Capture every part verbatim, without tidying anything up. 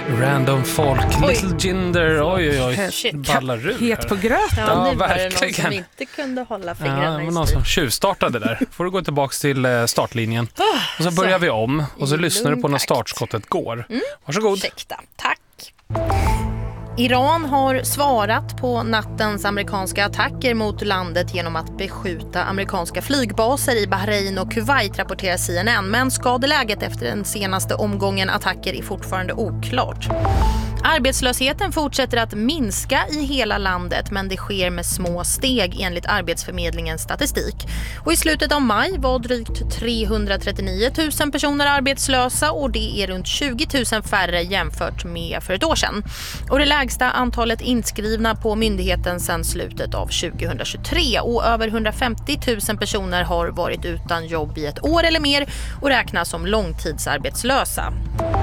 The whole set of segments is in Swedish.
Random folk, Oj. Little Jinder, oj oj oj, Shit. ballar ur. Het på gröten. Ja, Ja, nu var det någon som verkligen. inte kunde hålla Ja, fingrarna det i var någon styr. som tjuvstartade där. Får du gå tillbaka till eh, startlinjen. Och så börjar vi om och så I lyssnar du på lugn när takt. startskottet går. Varsågod. Ursäkta, tack. Iran har svarat på nattens amerikanska attacker mot landet genom att beskjuta amerikanska flygbaser i Bahrain och Kuwait, rapporterar C N N. Men skadeläget efter den senaste omgången attacker är fortfarande oklart. Arbetslösheten fortsätter att minska i hela landet, men det sker med små steg enligt Arbetsförmedlingens statistik. Och i slutet av maj var drygt trehundratrettionio tusen personer arbetslösa och det är runt tjugo tusen färre jämfört med för ett år sedan. Och det lägsta antalet inskrivna på myndigheten sedan slutet av tjugohundratjugotre och över hundrafemtio tusen personer har varit utan jobb i ett år eller mer och räknas som långtidsarbetslösa.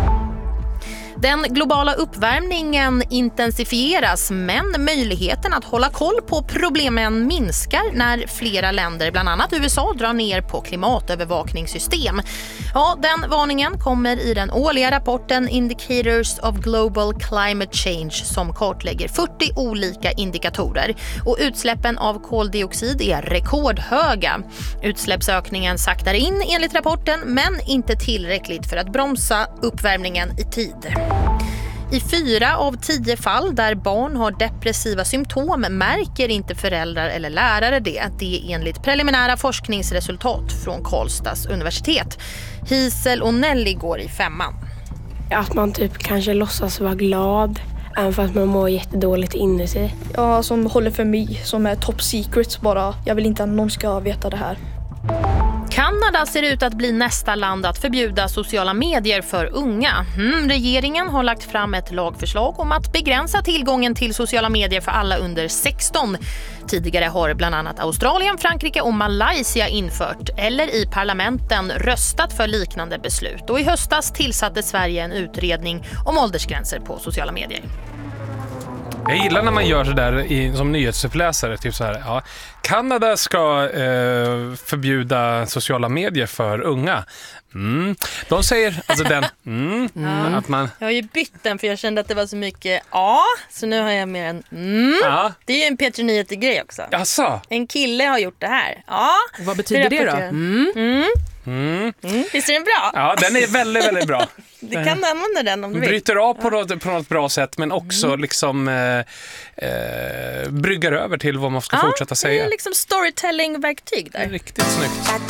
Den globala uppvärmningen intensifieras, men möjligheten att hålla koll på problemen minskar när flera länder, bland annat U S A, drar ner på klimatövervakningssystem. Ja, den varningen kommer i den årliga rapporten Indicators of Global Climate Change som kartlägger fyrtio olika indikatorer. Och utsläppen av koldioxid är rekordhöga. Utsläppsökningen saktar in enligt rapporten, men inte tillräckligt för att bromsa uppvärmningen i tid. I fyra av tio fall där barn har depressiva symptom märker inte föräldrar eller lärare det. Det är enligt preliminära forskningsresultat från Karlstads universitet. Hisel och Nelly går i femman. Att man typ kanske låtsas vara glad även fast man mår jättedåligt inuti. Ja, som håller för mig, som är top secret bara. Jag vill inte att någon ska veta det här. Kanada ser ut att bli nästa land att förbjuda sociala medier för unga. Mm, regeringen har lagt fram ett lagförslag om att begränsa tillgången till sociala medier för alla under sexton. Tidigare har bland annat Australien, Frankrike och Malaysia infört eller i parlamenten röstat för liknande beslut. Och i höstas tillsatte Sverige en utredning om åldersgränser på sociala medier. Jag gillar när man gör så där i, som nyhetsuppläsare, typ så här, ja, Kanada ska eh, förbjuda sociala medier för unga. Mm. De säger, alltså den, mm, mm, att man... Jag har ju bytt den för jag kände att det var så mycket ja, så nu har jag mer en mm. Ja. Det är ju en P tre Nyheter-grej också. Jaså? En kille har gjort det här. Ja. Vad betyder det då? Mm. Mm. Mm. Mm. Visst är den bra? Ja, den är väldigt, väldigt bra. Du kan använda den om du vill. Bryter av på något, på något bra sätt, men också mm. liksom eh, eh, bryggar över till vad man ska ja, fortsätta säga. Det är liksom storytelling-verktyg där. Riktigt snyggt.